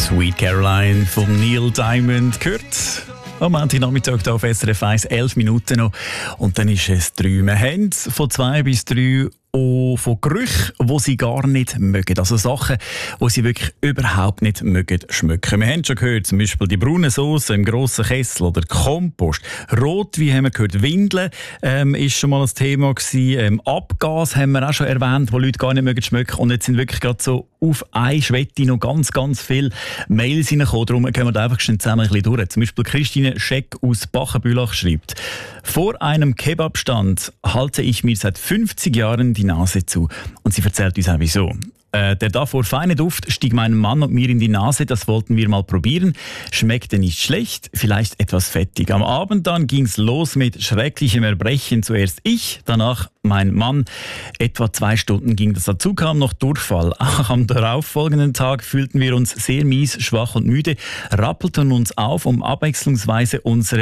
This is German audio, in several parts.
Sweet Caroline von Neil Diamond gehört. Am Montagnachmittag hier auf SRF 1, 11 Minuten noch. Und dann ist es 3. Wir haben von 2 bis 3 von Gerüchen, die sie gar nicht mögen. Also Sachen, die sie wirklich überhaupt nicht mögen schmecken. Wir haben schon gehört, zum Beispiel die braune Sauce im grossen Kessel oder Kompost. Rotwein haben wir gehört, Windeln ist schon mal ein Thema gewesen. Abgas haben wir auch schon erwähnt, wo Leute gar nicht mögen schmecken. Und jetzt sind wirklich gerade so auf eine Schwette noch ganz, ganz viele Mails reingekommen. Darum gehen wir da einfach schon zusammen ein bisschen durch. Zum Beispiel Christine Scheck aus Bachenbülach schreibt: Vor einem Kebabstand halte ich mir seit 50 Jahren die Nase zu. Und sie erzählt uns auch wieso. Der davor feine Duft stieg meinem Mann und mir in die Nase, das wollten wir mal probieren. Schmeckte nicht schlecht, vielleicht etwas fettig. Am Abend dann ging's los mit schrecklichem Erbrechen. Zuerst ich, danach mein Mann. Etwa 2 Stunden ging das. Dazu kam noch Durchfall. Auch am darauffolgenden Tag fühlten wir uns sehr mies, schwach und müde, rappelten uns auf, um abwechslungsweise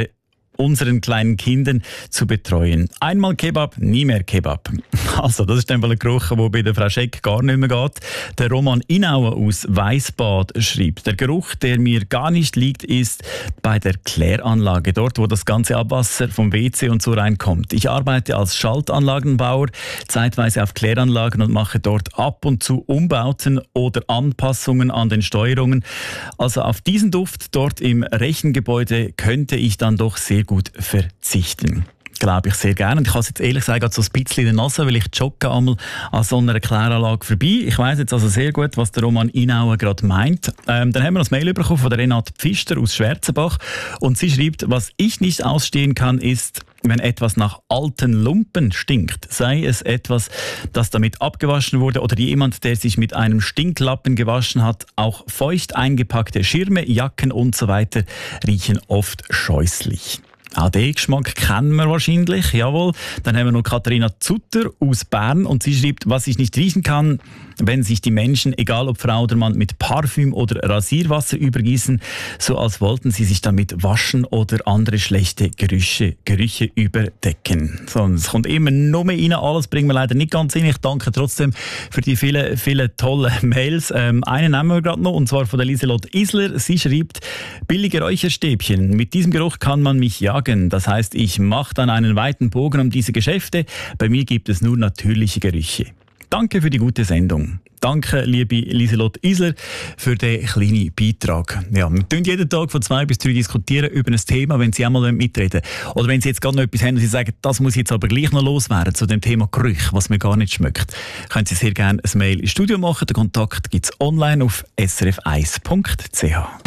unseren kleinen Kindern zu betreuen. Einmal Kebab, nie mehr Kebab. Also, das ist ein Geruch, der bei der Frau Scheck gar nicht mehr geht. Der Roman Inauer aus Weissbad schreibt: Der Geruch, der mir gar nicht liegt, ist bei der Kläranlage, dort, wo das ganze Abwasser vom WC und so reinkommt. Ich arbeite als Schaltanlagenbauer, zeitweise auf Kläranlagen und mache dort ab und zu Umbauten oder Anpassungen an den Steuerungen. Also auf diesen Duft dort im Rechengebäude könnte ich dann doch sehr gut verzichten. Glaube ich sehr gerne. Und ich habe es jetzt ehrlich gesagt so ein bisschen in der Nase, weil ich jogge einmal an so einer Kläranlage vorbei. Ich weiss jetzt also sehr gut, was der Roman Inauer gerade meint. Dann haben wir ein Mail bekommen von der Renate Pfister aus Schwarzenbach. Und sie schreibt: Was ich nicht ausstehen kann, ist, wenn etwas nach alten Lumpen stinkt. Sei es etwas, das damit abgewaschen wurde oder jemand, der sich mit einem Stinklappen gewaschen hat. Auch feucht eingepackte Schirme, Jacken und so weiter riechen oft scheußlich. Auch den Geschmack kennen wir wahrscheinlich, jawohl. Dann haben wir noch Katharina Zutter aus Bern und sie schreibt: Was ich nicht riechen kann, wenn sich die Menschen, egal ob Frau oder Mann, mit Parfüm oder Rasierwasser übergießen, so als wollten sie sich damit waschen oder andere schlechte Gerüche überdecken. So, es kommt immer noch mehr rein, alles bringen wir leider nicht ganz rein. Ich danke trotzdem für die vielen, vielen tollen Mails. Einen nehmen wir gerade noch, und zwar von der Lieselotte Isler. Sie schreibt: Billige Räucherstäbchen, mit diesem Geruch kann man mich jagen. Das heißt, ich mache dann einen weiten Bogen um diese Geschäfte. Bei mir gibt es nur natürliche Gerüche. Danke für die gute Sendung. Danke, liebe Lieselotte Isler, für den kleinen Beitrag. Ja, wir diskutieren jeden Tag von 2 bis 3 diskutieren über ein Thema, wenn Sie auch mal mitreden wollen. Oder wenn Sie jetzt gerade noch etwas haben und Sie sagen, das muss jetzt aber gleich noch loswerden zu dem Thema Gerüche, was mir gar nicht schmeckt, können Sie sehr gerne ein Mail ins Studio machen. Den Kontakt gibt es online auf srf1.ch.